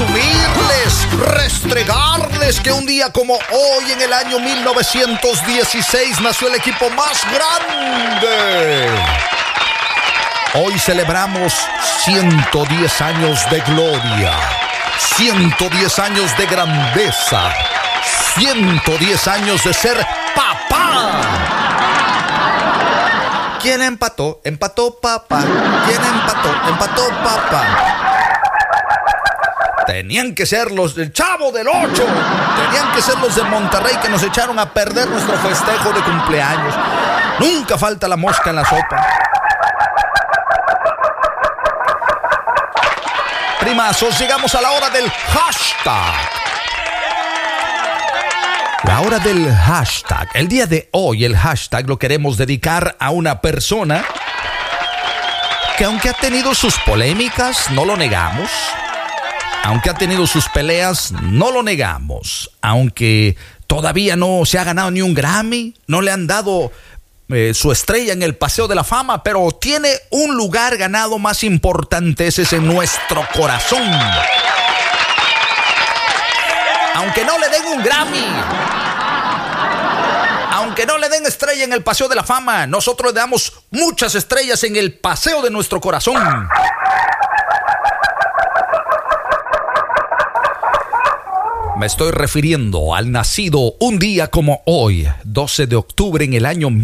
presumirles, restregarles que un día como hoy, en el año 1916, nació el equipo más grande. Hoy celebramos 110 años de gloria, 110 años de grandeza, 110 años de ser papá. ¿Quién empató? Empató papá. ¿Quién empató? Empató papá. Tenían que ser los del Chavo del 8. Tenían que ser los de Monterrey que nos echaron a perder nuestro festejo de cumpleaños. Nunca falta la mosca en la sopa. Primazos, llegamos a la hora del hashtag. La hora del hashtag. El día de hoy el hashtag lo queremos dedicar a una persona que, aunque ha tenido sus polémicas, no lo negamos. Aunque ha tenido sus peleas, no lo negamos. Aunque todavía no se ha ganado ni un Grammy, no le han dado su estrella en el Paseo de la Fama, pero tiene un lugar ganado más importante, ese es en nuestro corazón. Aunque no le den un Grammy, aunque no le den estrella en el Paseo de la Fama, nosotros le damos muchas estrellas en el Paseo de nuestro corazón. Me estoy refiriendo al nacido un día como hoy, 12 de octubre en el año